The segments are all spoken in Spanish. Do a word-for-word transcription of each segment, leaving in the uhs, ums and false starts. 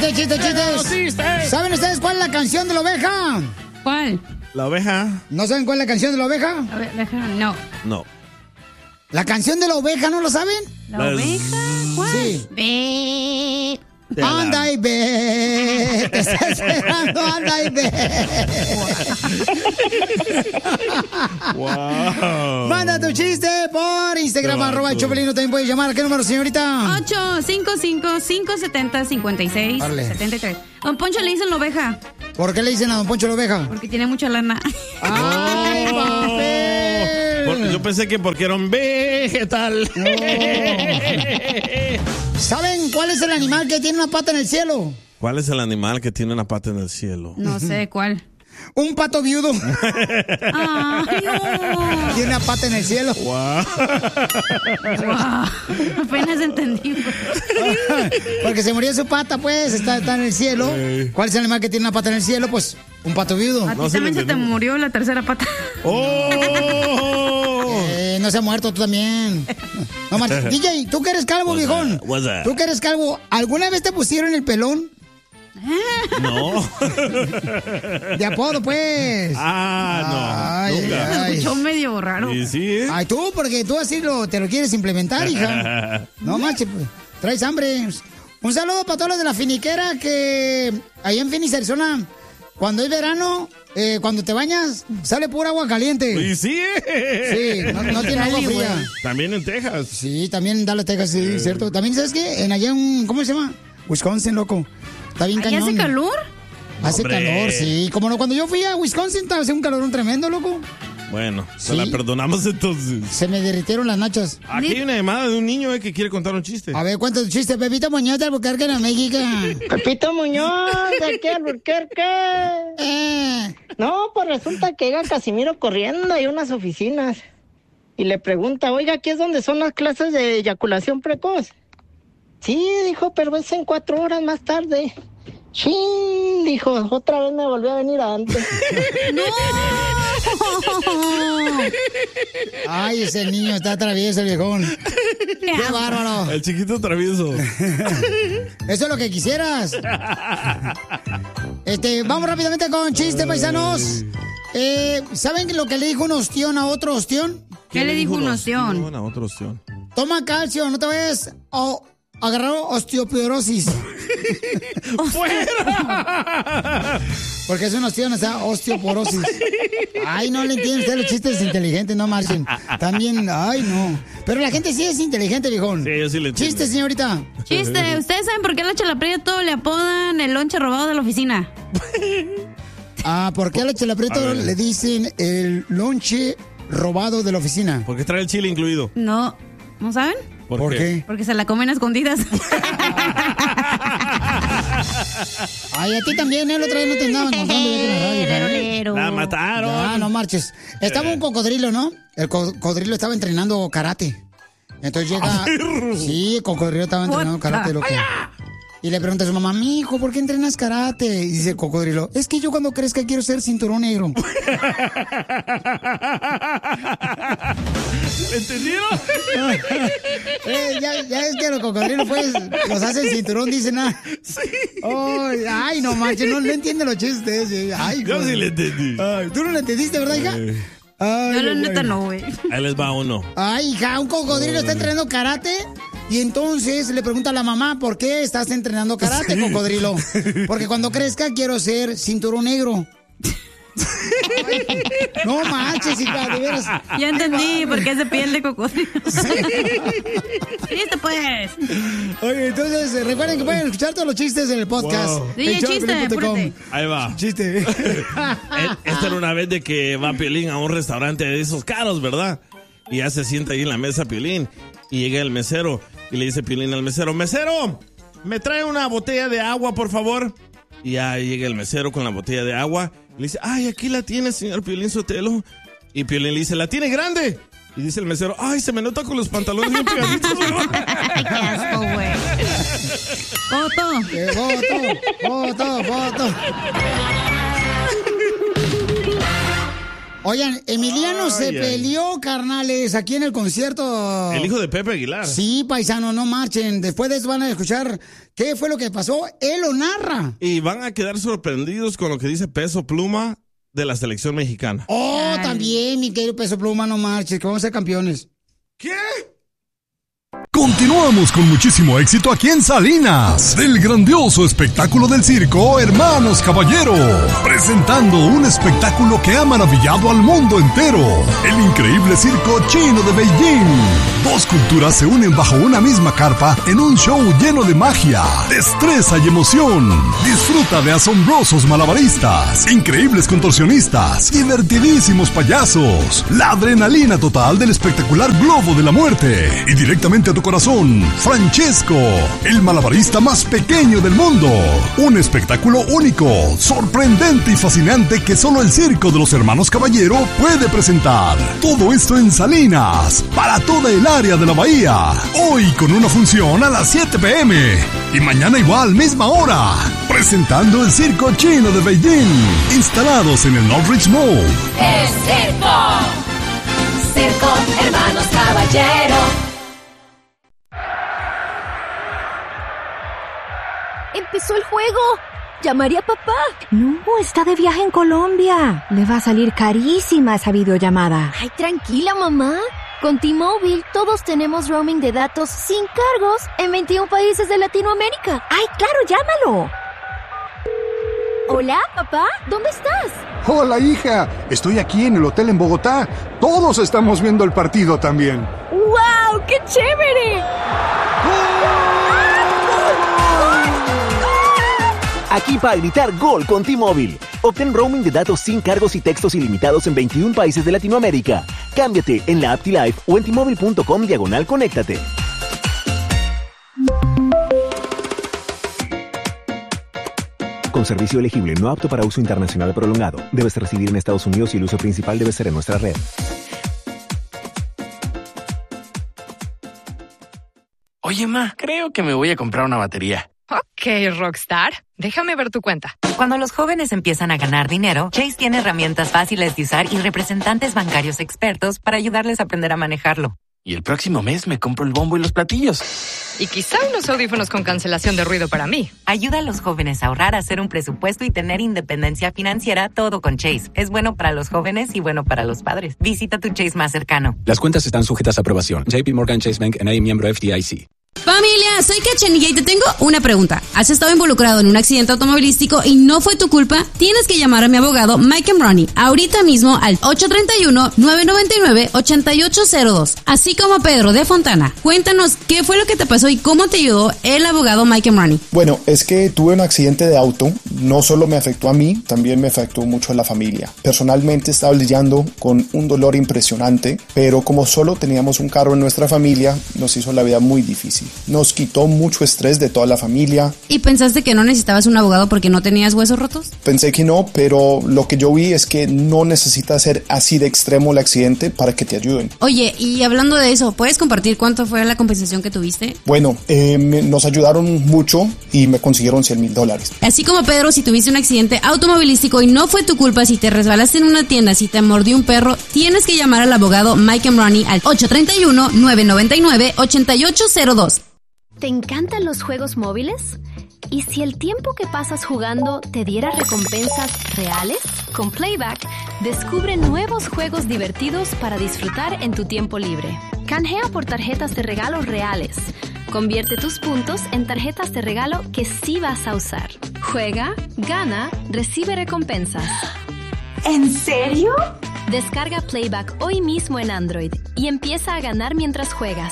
Chistes, chistes, chistes. ¿Saben ustedes cuál es la canción de la oveja? ¿Cuál? La oveja. ¿No saben cuál es la canción de la oveja? La oveja, no. No. ¿La canción de la oveja no lo saben? ¿La Las... oveja? ¿Cuál? Sí. Ve. Anda y ve. Te está esperando, anda y ve. Wow. Manda tu chiste por Instagram, arroba el Chopelino. También puedes llamar. ¿A qué número, señorita? ocho cinco cinco, cinco siete cero, cinco seis siete tres. Don Poncho le dicen la oveja. ¿Por qué le dicen a Don Poncho la oveja? Porque tiene mucha lana. ¡Ay, papel! Porque yo pensé que porque era un vegetal. No. ¿Saben cuál es el animal que tiene una pata en el cielo? ¿Cuál es el animal que tiene una pata en el cielo? No sé cuál. Un pato viudo. Ay, no. Tiene una pata en el cielo. Wow. Wow. Apenas entendí. Porque se murió su pata, pues, está, está en el cielo. ¿Cuál es el animal que tiene una pata en el cielo? Pues, un pato viudo. A ti no, también se te murió la tercera pata. ¡Oh! Eh, no se ha muerto, tú también. No, Martín. D J, tú que eres calvo, What's viejón. that? What's that? Tú que eres calvo, ¿alguna vez te pusieron el pelón? No. De apodo, pues. Ah, no. Ay, nunca. Me escuchó medio raro. Sí, sí, ¿eh? Ay, tú, porque tú así lo, te lo quieres implementar, hija. No manches, pues, traes hambre. Un saludo para todos los de la finiquera que ahí en Phoenix, Arizona, cuando es verano, eh, cuando te bañas, sale pura agua caliente. Sí, sí. Sí, no, no tiene agua fría. También en Texas. Sí, también en Dallas, Texas, sí, eh. cierto. También, ¿sabes qué? En allá en, ¿cómo se llama? Wisconsin, loco. Está bien cañón. ¿Hace calor? Hace Hombre. calor, sí. Como no, cuando yo fui a Wisconsin, estaba haciendo un calorón tremendo, loco. Bueno, Sí. se la perdonamos entonces. Se me derritieron las nachas. Aquí hay una llamada de un niño eh, que quiere contar un chiste. A ver, cuenta tu chiste. Pepito Muñoz de Albuquerque, en México. Pepito Muñoz, de aquí a Albuquerque. Eh. No, pues resulta que llega Casimiro corriendo ahí a unas oficinas y le pregunta, oiga, ¿aquí es donde son las clases de eyaculación precoz? Sí, dijo, pero es en cuatro horas más tarde. Sí, dijo, otra vez me volvió a venir antes. ¡No! Ay, ese niño está travieso, el viejón. ¡Qué bárbaro! El chiquito travieso. Eso es lo que quisieras. Este, vamos rápidamente con chiste, paisanos. Eh, ¿Saben lo que le dijo un ostión a otro ostión? ¿Qué le dijo un ostión? A otro ostión. Toma calcio, no te vayas a agarrar osteoporosis. ¡Fuera! Porque es un ostión, o sea, osteoporosis. Ay, no le entienden ustedes los chistes inteligentes, no marchen. También, ay, no. Pero la gente sí es inteligente, viejón. Sí, yo sí le entiendo. Chiste, señorita. Chiste, ¿ustedes saben por qué a la Chela Prieto le apodan el lonche robado de la oficina? Ah, ¿por qué a la Chela Prieto le dicen el lonche robado de la oficina? Porque trae el chile incluido. No, ¿no saben? ¿Por, ¿Por qué? qué? Porque se la comen a escondidas. Ay, a ti también, el otro día no te andaban contando ya en la radio, Lero, ¿eh? lero. La mataron. Ya, no marches. Estaba un cocodrilo, ¿no? El cocodrilo estaba entrenando karate. Entonces llega... Sí, el cocodrilo estaba entrenando What karate, the- loco. Y le pregunta a su mamá, mijo, ¿por qué entrenas karate? Y dice el cocodrilo, es que yo cuando crezca quiero ser cinturón negro. ¿Entendieron? eh, ya, ya es que los cocodrilos, pues, los hacen cinturón, dicen, ah. Sí. Oh, ay, no manches, no, no entiende los chistes. eh. Ay, Yo joder. sí le entendí. Ay, ¿tú no lo entendiste, verdad, hija? Eh, Ay, Yo la güey. neta no, güey. ahí les va uno. Ay, hija, un cocodrilo está entrenando karate y entonces le pregunta a la mamá, ¿por qué estás entrenando karate, Sí. cocodrilo? Porque cuando crezca quiero ser cinturón negro. Ay, no manches, hija, de veras. Ya entendí por qué es de piel de cocodrilo. Listo, pues. Oye, entonces eh, recuerden que pueden escuchar todos los chistes en el podcast. Wow. Sí, en chiste, showdepiolín punto com. apúrate. Ahí va. Chiste. Eh, Esta era una vez de que va Piolín a un restaurante de esos caros, ¿verdad? Y ya se sienta ahí en la mesa Piolín. Y llega el mesero y le dice Piolín al mesero, ¡mesero! ¿Me trae una botella de agua, por favor? Y ya llega el mesero con la botella de agua. Y le dice, ¡ay, aquí la tiene, señor Piolín Sotelo! Y Piolín le dice, ¡la tiene grande! Y dice el mesero, ¡ay, se me nota con los pantalones bien pegaditos! Ay, qué asco, güey. Foto. Eh, Foto, foto, foto. Oigan, Emiliano Ay, se ay. peleó, carnales, aquí en el concierto. El hijo de Pepe Aguilar. Sí, paisano, no marchen. Después de eso van a escuchar qué fue lo que pasó. Él lo narra. Y van a quedar sorprendidos con lo que dice Peso Pluma de la selección mexicana. Oh, Ay. también, mi querido Peso Pluma, no marches, que vamos a ser campeones. ¿Qué? Continuamos con muchísimo éxito aquí en Salinas, del grandioso espectáculo del circo Hermanos Caballero, presentando un espectáculo que ha maravillado al mundo entero, el increíble circo chino de Beijing. Dos culturas se unen bajo una misma carpa en un show lleno de magia, destreza y emoción. Disfruta de asombrosos malabaristas, increíbles contorsionistas, divertidísimos payasos, la adrenalina total del espectacular Globo de la Muerte y directamente a tu corazón, Francesco, el malabarista más pequeño del mundo. Un espectáculo único, sorprendente y fascinante que solo el circo de los Hermanos Caballero puede presentar. Todo esto en Salinas, para toda el área de la bahía. Hoy con una función a las siete pe eme y mañana igual, misma hora. Presentando el circo chino de Beijing, instalados en el Northridge Mall. ¡Es circo! Circo Hermanos Caballero. ¡Empezó el juego! ¡Llamaré a papá! No, está de viaje en Colombia. Le va a salir carísima esa videollamada. Ay, tranquila, mamá. Con T-Mobile todos tenemos roaming de datos sin cargos en veintiún países de Latinoamérica. ¡Ay, claro, llámalo! Hola, papá, ¿dónde estás? Hola, hija. Estoy aquí en el hotel en Bogotá. Todos estamos viendo el partido también. ¡Wow! ¡Qué chévere! Aquí para gritar gol con T-Mobile. Obtén roaming de datos sin cargos y textos ilimitados en veintiún países de Latinoamérica. Cámbiate en la app T-Life o en T-Mobile punto com diagonal conéctate. Con servicio elegible no apto para uso internacional prolongado. Debes residir en Estados Unidos y el uso principal debe ser en nuestra red. Oye, ma, creo que me voy a comprar una batería. Ok, Rockstar, déjame ver tu cuenta. Cuando los jóvenes empiezan a ganar dinero, Chase tiene herramientas fáciles de usar y representantes bancarios expertos para ayudarles a aprender a manejarlo. Y el próximo mes me compro el bombo y los platillos. Y quizá unos audífonos con cancelación de ruido para mí. Ayuda a los jóvenes a ahorrar, hacer un presupuesto y tener independencia financiera, todo con Chase. Es bueno para los jóvenes y bueno para los padres. Visita tu Chase más cercano. Las cuentas están sujetas a aprobación. J P Morgan Chase Bank N A miembro F D I C. Familia, soy Cachanilla y te tengo una pregunta. ¿Has estado involucrado en un accidente automovilístico y no fue tu culpa? Tienes que llamar a mi abogado Mike Ronnie ahorita mismo al ocho tres uno, nueve nueve nueve, ocho ocho cero dos. Así como Pedro de Fontana. Cuéntanos qué fue lo que te pasó y cómo te ayudó el abogado Mike Ronnie. Bueno, es que tuve un accidente de auto. No solo me afectó a mí, también me afectó mucho a la familia. Personalmente estaba lidiando con un dolor impresionante, pero como solo teníamos un carro en nuestra familia, nos hizo la vida muy difícil. Nos quitó mucho estrés de toda la familia. ¿Y pensaste que no necesitabas un abogado porque no tenías huesos rotos? Pensé que no, pero lo que yo vi es que no necesita ser así de extremo el accidente para que te ayuden. Oye, y hablando de eso, ¿puedes compartir cuánto fue la compensación que tuviste? Bueno, eh, me, nos ayudaron mucho y me consiguieron cien mil dólares. Así como Pedro, si tuviste un accidente automovilístico y no fue tu culpa, si te resbalaste en una tienda, si te mordió un perro, tienes que llamar al abogado Mike Ronnie al ocho tres uno, nueve nueve nueve, ocho ocho cero dos. ¿Te encantan los juegos móviles? ¿Y si el tiempo que pasas jugando te diera recompensas reales? Con Playback, descubre nuevos juegos divertidos para disfrutar en tu tiempo libre. Canjea por tarjetas de regalo reales. Convierte tus puntos en tarjetas de regalo que sí vas a usar. Juega, gana, recibe recompensas. ¿En serio? Descarga Playback hoy mismo en Android y empieza a ganar mientras juegas.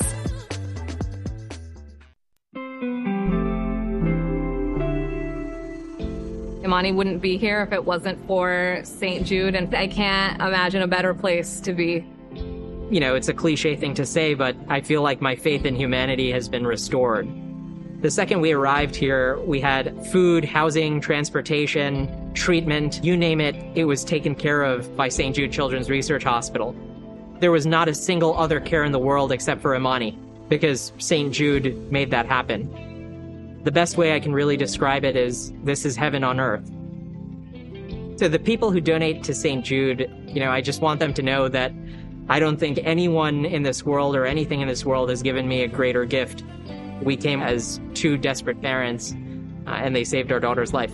Imani wouldn't be here if it wasn't for Saint Jude, and I can't imagine a better place to be. You know, it's a cliche thing to say, but I feel like my faith in humanity has been restored. The second we arrived here, we had food, housing, transportation, treatment, you name it, it was taken care of by Saint Jude Children's Research Hospital. There was not a single other care in the world except for Imani, because Saint Jude made that happen. The best way I can really describe it is, this is heaven on earth. To the people who donate to Saint Jude, you know, I just want them to know that I don't think anyone in this world or anything in this world has given me a greater gift. We came as two desperate parents, uh, and they saved our daughter's life.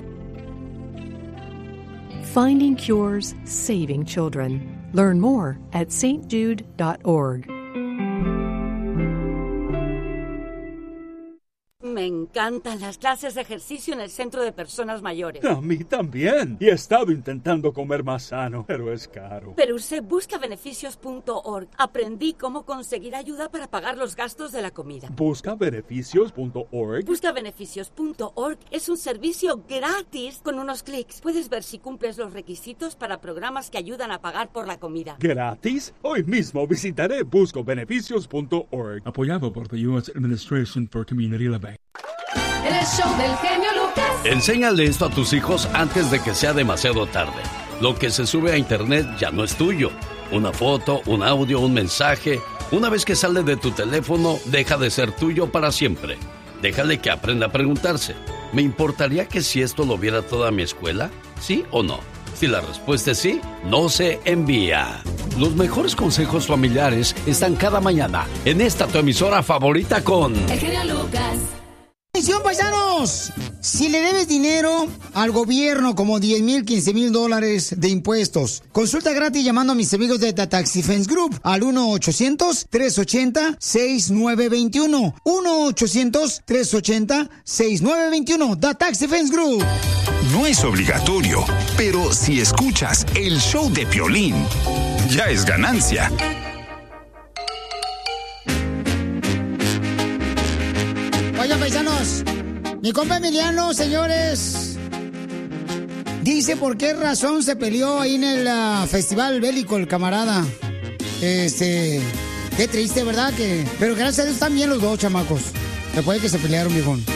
Finding cures, saving children. Learn more at s t jude dot org. Me encantan las clases de ejercicio en el centro de personas mayores. A mí también. Y he estado intentando comer más sano, pero es caro. Pero usé busca beneficios punto org. Aprendí cómo conseguir ayuda para pagar los gastos de la comida. busca beneficios punto org. busca beneficios punto org es un servicio gratis con unos clics. Puedes ver si cumples los requisitos para programas que ayudan a pagar por la comida. ¿Gratis? Hoy mismo visitaré busco beneficios punto org. Apoyado por the U S Administration for Community Living. El show del genio Lucas. Enséñale esto a tus hijos antes de que sea demasiado tarde. Lo que se sube a internet ya no es tuyo. Una foto, un audio, un mensaje. Una vez que sale de tu teléfono, deja de ser tuyo para siempre. Déjale que aprenda a preguntarse. ¿Me importaría que si esto lo viera toda mi escuela? ¿Sí o no? Si la respuesta es sí, no se envía. Los mejores consejos familiares están cada mañana en esta tu emisora favorita con... El genio Lucas. Atención, paisanos, si le debes dinero al gobierno como diez mil, quince mil dólares de impuestos, consulta gratis llamando a mis amigos de The Tax Defense Group al uno ochocientos, tres ochenta, sesenta y nueve veintiuno. uno ochocientos, tres ochenta, sesenta y nueve veintiuno. The Tax Defense Group. No es obligatorio, pero si escuchas el show de Piolín, ya es ganancia. Oigan, paisanos, mi compa Emiliano, señores, dice por qué razón se peleó ahí en el uh, festival bélico el camarada. Este, qué triste, ¿verdad? Que, pero gracias a Dios están bien los dos chamacos. Después de que se pelearon, viejón.